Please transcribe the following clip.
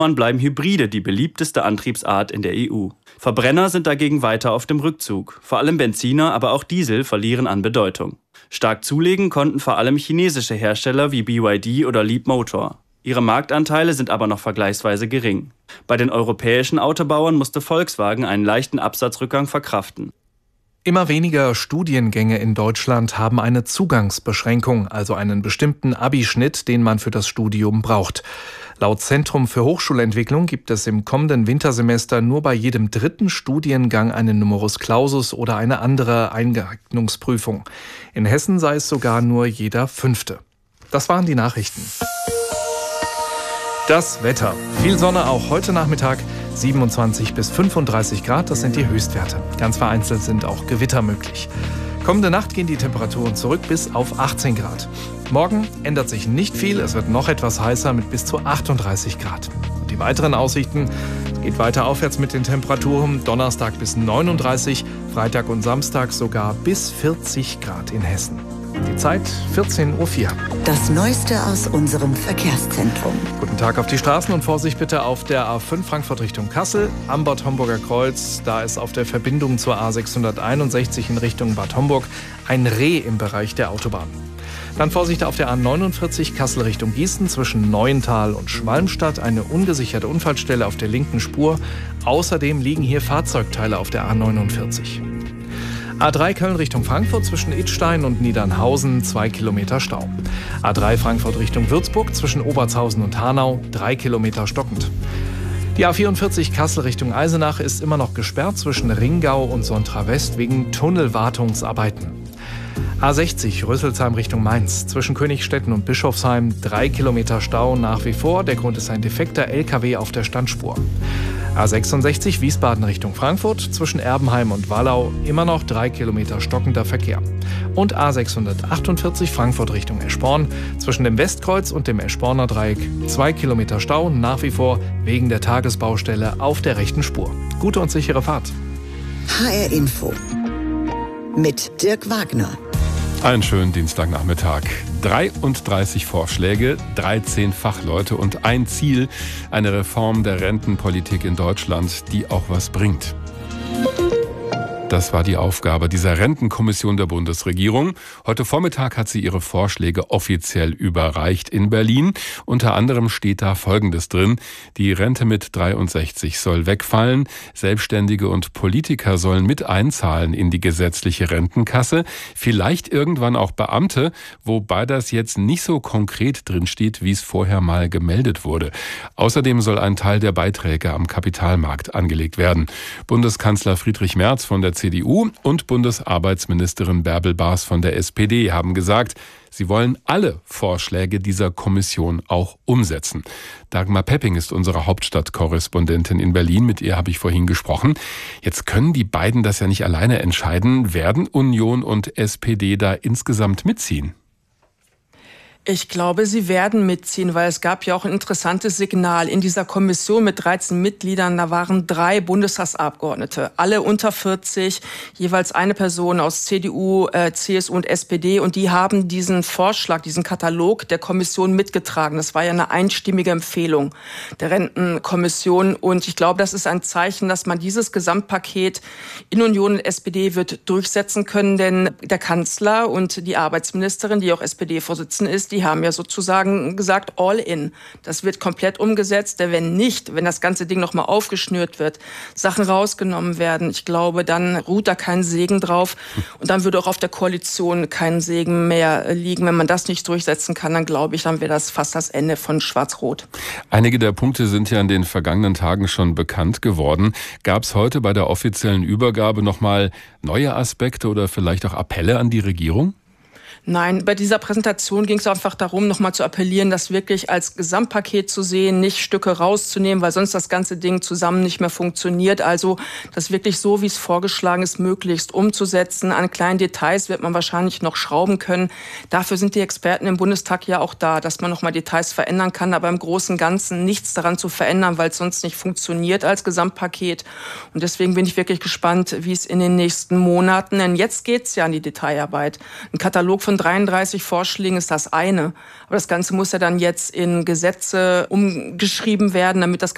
bleiben Hybride die beliebteste Antriebsart in der EU. Verbrenner sind dagegen weiter auf dem Rückzug. Vor allem Benziner, aber auch Diesel verlieren an Bedeutung. Stark zulegen konnten vor allem chinesische Hersteller wie BYD oder Leapmotor. Ihre Marktanteile sind aber noch vergleichsweise gering. Bei den europäischen Autobauern musste Volkswagen einen leichten Absatzrückgang verkraften. Immer weniger Studiengänge in Deutschland haben eine Zugangsbeschränkung, also einen bestimmten Abischnitt, den man für das Studium braucht. Laut Zentrum für Hochschulentwicklung gibt es im kommenden Wintersemester nur bei jedem 3. Studiengang einen Numerus Clausus oder eine andere Eignungsprüfung. In Hessen sei es sogar nur jeder 5. Das waren die Nachrichten. Das Wetter. Viel Sonne auch heute Nachmittag. 27 bis 35 Grad, das sind die Höchstwerte. Ganz vereinzelt sind auch Gewitter möglich. Kommende Nacht gehen die Temperaturen zurück bis auf 18 Grad. Morgen ändert sich nicht viel, es wird noch etwas heißer mit bis zu 38 Grad. Und die weiteren Aussichten: es geht weiter aufwärts mit den Temperaturen. Donnerstag bis 39, Freitag und Samstag sogar bis 40 Grad in Hessen. Die Zeit 14:04 Uhr. Das Neueste aus unserem Verkehrszentrum. Guten Tag auf die Straßen und Vorsicht bitte auf der A5 Frankfurt Richtung Kassel, am Bad Homburger Kreuz. Da ist auf der Verbindung zur A661 in Richtung Bad Homburg ein Reh im Bereich der Autobahn. Dann Vorsicht auf der A49 Kassel Richtung Gießen zwischen Neuental und Schwalmstadt. Eine ungesicherte Unfallstelle auf der linken Spur. Außerdem liegen hier Fahrzeugteile auf der A49. A3 Köln Richtung Frankfurt zwischen Idstein und Niedernhausen 2 Kilometer Stau. A3 Frankfurt Richtung Würzburg zwischen Obertshausen und Hanau 3 Kilometer stockend. Die A44 Kassel Richtung Eisenach ist immer noch gesperrt zwischen Ringau und Sontra West wegen Tunnelwartungsarbeiten. A60 Rüsselsheim Richtung Mainz zwischen Königstetten und Bischofsheim 3 Kilometer Stau nach wie vor. Der Grund ist ein defekter LKW auf der Standspur. A66 Wiesbaden Richtung Frankfurt zwischen Erbenheim und Wallau immer noch 3 Kilometer stockender Verkehr. Und A648 Frankfurt Richtung Eschborn zwischen dem Westkreuz und dem Eschborner Dreieck 2 Kilometer Stau nach wie vor wegen der Tagesbaustelle auf der rechten Spur. Gute und sichere Fahrt. HR Info mit Dirk Wagner. Einen schönen Dienstagnachmittag. 33 Vorschläge, 13 Fachleute und ein Ziel: eine Reform der Rentenpolitik in Deutschland, die auch was bringt. Das war die Aufgabe dieser Rentenkommission der Bundesregierung. Heute Vormittag hat sie ihre Vorschläge offiziell überreicht in Berlin. Unter anderem steht da Folgendes drin: Die Rente mit 63 soll wegfallen. Selbstständige und Politiker sollen mit einzahlen in die gesetzliche Rentenkasse. Vielleicht irgendwann auch Beamte, wobei das jetzt nicht so konkret drin steht, wie es vorher mal gemeldet wurde. Außerdem soll ein Teil der Beiträge am Kapitalmarkt angelegt werden. Bundeskanzler Friedrich Merz von der CDU und Bundesarbeitsministerin Bärbel Baas von der SPD haben gesagt, sie wollen alle Vorschläge dieser Kommission auch umsetzen. Dagmar Pepping ist unsere Hauptstadtkorrespondentin in Berlin. Mit ihr habe ich vorhin gesprochen. Jetzt können die beiden das ja nicht alleine entscheiden. Werden Union und SPD da insgesamt mitziehen? Ich glaube, sie werden mitziehen, weil es gab ja auch ein interessantes Signal. In dieser Kommission mit 13 Mitgliedern, da waren 3 Bundestagsabgeordnete, alle unter 40, jeweils eine Person aus CDU, CSU und SPD. Und die haben diesen Vorschlag, diesen Katalog der Kommission mitgetragen. Das war ja eine einstimmige Empfehlung der Rentenkommission. Und ich glaube, das ist ein Zeichen, dass man dieses Gesamtpaket in Union und SPD wird durchsetzen können. Denn der Kanzler und die Arbeitsministerin, die auch SPD-Vorsitzende ist, die haben ja sozusagen gesagt, all in. Das wird komplett umgesetzt. Denn wenn das ganze Ding nochmal aufgeschnürt wird, Sachen rausgenommen werden, ich glaube, dann ruht da kein Segen drauf. Und dann würde auch auf der Koalition kein Segen mehr liegen. Wenn man das nicht durchsetzen kann, dann glaube ich, dann wäre das fast das Ende von Schwarz-Rot. Einige der Punkte sind ja in den vergangenen Tagen schon bekannt geworden. Gab es heute bei der offiziellen Übergabe nochmal neue Aspekte oder vielleicht auch Appelle an die Regierung? Nein, bei dieser Präsentation ging es einfach darum, nochmal zu appellieren, das wirklich als Gesamtpaket zu sehen, nicht Stücke rauszunehmen, weil sonst das ganze Ding zusammen nicht mehr funktioniert. Also das wirklich so, wie es vorgeschlagen ist, möglichst umzusetzen. An kleinen Details wird man wahrscheinlich noch schrauben können. Dafür sind die Experten im Bundestag ja auch da, dass man nochmal Details verändern kann, aber im Großen und Ganzen nichts daran zu verändern, weil es sonst nicht funktioniert als Gesamtpaket. Und deswegen bin ich wirklich gespannt, wie es in den nächsten Monaten, denn jetzt geht's ja an die Detailarbeit. Ein Katalog von 33 Vorschlägen ist das eine. Aber das Ganze muss ja dann jetzt in Gesetze umgeschrieben werden, damit das